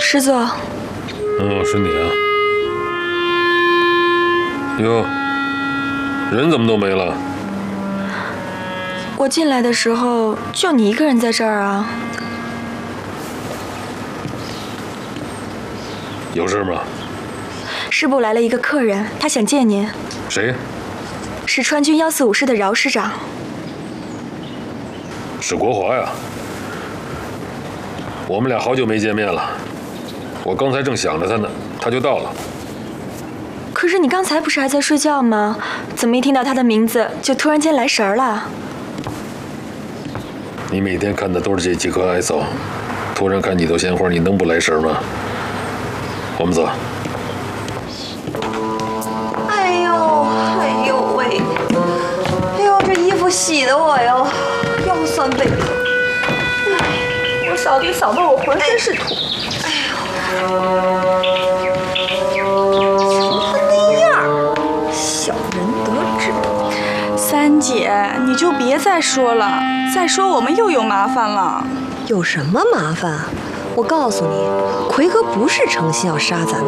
师座。 是你啊。哟，人怎么都没了？ 我进来的时候就你一个人在这儿啊。 有事吗？ 师部来了一个客人，他想见您。 谁？ 是川军145师的饶师长。 是国华呀。我们俩好久没见面了，我刚才正想着他呢，他就到了。 可是你刚才不是还在睡觉吗？怎么一听到他的名字就突然间来神了？ 你每天看的都是这几棵艾草，突然看几朵鲜花，你能不来神吗？我们走。 哎呦喂！哎呦，这衣服洗的我哟，腰酸背疼。我扫地扫得我浑身是土。瞧他那样，小人得志。 三姐，你就别再说了，再说我们又有麻烦了。 有什么麻烦？我告诉你，奎哥不是诚心要杀咱们，